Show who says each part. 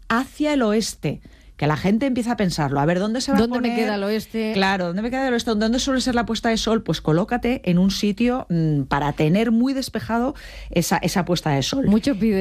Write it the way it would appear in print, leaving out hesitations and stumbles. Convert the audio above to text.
Speaker 1: hacia el oeste. Que la gente empieza a pensarlo. A ver, ¿dónde se va a poner?
Speaker 2: ¿Dónde me queda el oeste?
Speaker 1: Claro, ¿dónde me queda el oeste? ¿Dónde suele ser la puesta de sol? Pues colócate en un sitio para tener muy despejado esa puesta de sol.
Speaker 2: Muchos viven